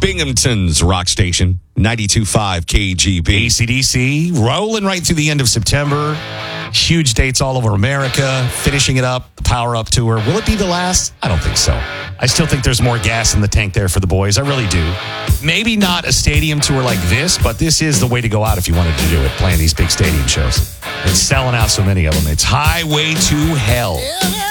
Binghamton's rock station, 92.5 KGB. AC/DC, rolling right through the end of September. Huge dates all over America. Finishing it up, the Power Up Tour. Will it be the last? I don't think so. I still think there's more gas in the tank there for the boys. I really do. Maybe not a stadium tour like this, but this is the way to go out if you wanted to do it, playing these big stadium shows. And selling out so many of them. It's Highway to Hell.